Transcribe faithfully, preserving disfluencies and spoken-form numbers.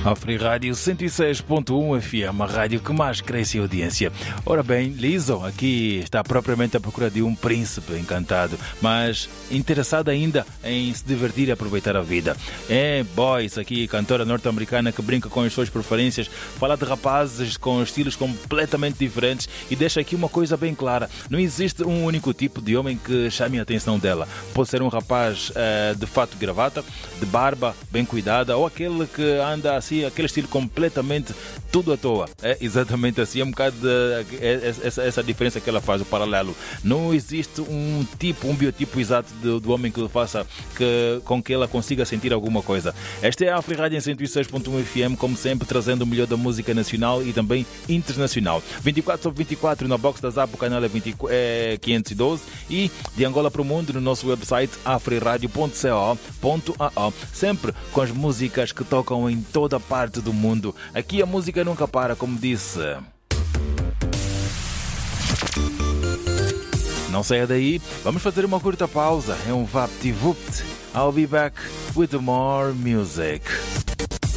A Free Rádio cento e seis ponto um F M, a rádio que mais cresce em audiência. Ora bem, Lizzo aqui está propriamente à procura de um príncipe encantado, mas interessada ainda em se divertir e aproveitar a vida. É Boys, aqui, cantora norte-americana que brinca com as suas preferências, fala de rapazes com estilos completamente diferentes e deixa aqui uma coisa bem clara: não existe um único tipo de homem que chame a atenção dela. Pode ser um rapaz uh, de fato e gravata, de barba bem cuidada, ou aquele que anda assim, aquele estilo completamente tudo à toa. É exatamente assim, é um bocado de, é, essa, essa diferença que ela faz, o paralelo. Não existe um tipo, um biotipo exato do, do homem que faça que, com que ela consiga sentir alguma coisa. Esta é a Free Rádio em cento e seis ponto um F M, como sempre, trazendo o melhor da música nacional e também internacional. vinte e quatro sobre vinte e quatro na box da Zap, o canal é, vinte, é quinhentos e doze, e de Angola para o mundo no nosso website afriradio ponto co ponto a o, sempre com as músicas que tocam em toda parte do mundo. Aqui a música nunca para, como disse. Não saia daí, vamos fazer uma curta pausa. É um vapt-vupt. I'll be back with more music.